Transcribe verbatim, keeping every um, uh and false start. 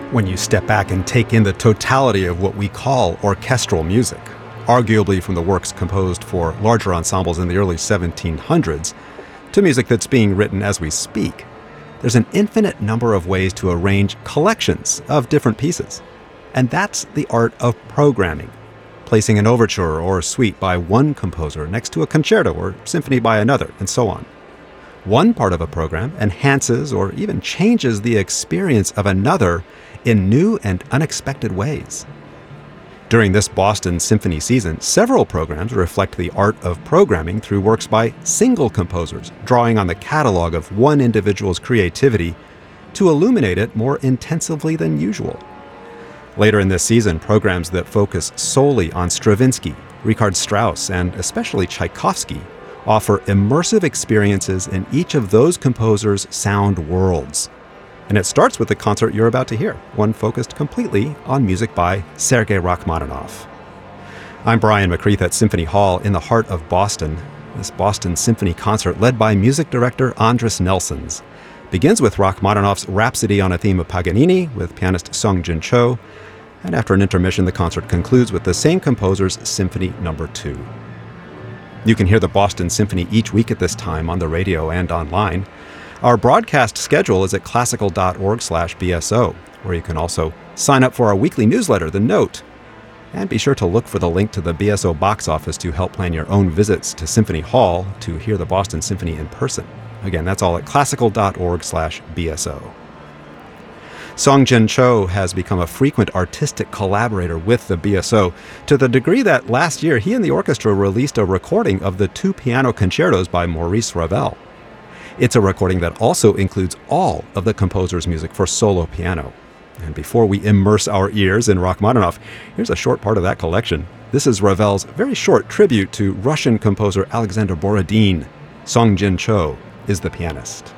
When you step back and take in the totality of what we call orchestral music, arguably from the works composed for larger ensembles in the early seventeen hundreds to music that's being written as we speak, there's an infinite number of ways to arrange collections of different pieces. And that's the art of programming, placing an overture or suite by one composer next to a concerto or symphony by another, and so on. One part of a program enhances or even changes the experience of another in new and unexpected ways. During this Boston Symphony season, several programs reflect the art of programming through works by single composers, drawing on the catalog of one individual's creativity to illuminate it more intensively than usual. Later in this season, programs that focus solely on Stravinsky, Richard Strauss, and especially Tchaikovsky offer immersive experiences in each of those composers' sound worlds. And it starts with the concert you're about to hear, one focused completely on music by Sergei Rachmaninoff. I'm Brian McCreath at Symphony Hall in the heart of Boston. This Boston Symphony concert, led by music director Andris Nelsons, begins with Rachmaninoff's Rhapsody on a Theme of Paganini with pianist Sung-Jin Cho, and after an intermission, the concert concludes with the same composer's Symphony Number Two. You can hear the Boston Symphony each week at this time on the radio and online. Our broadcast schedule is at classical.org slash BSO, where you can also sign up for our weekly newsletter, The Note. And be sure to look for the link to the B S O box office to help plan your own visits to Symphony Hall to hear the Boston Symphony in person. Again, that's all at classical.org slash BSO. Sung-Jin Cho has become a frequent artistic collaborator with the B S O, to the degree that last year he and the orchestra released a recording of the two piano concertos by Maurice Ravel. It's a recording that also includes all of the composer's music for solo piano. And before we immerse our ears in Rachmaninoff, here's a short part of that collection. This is Ravel's very short tribute to Russian composer Alexander Borodin. Sung-Jin Cho is the pianist.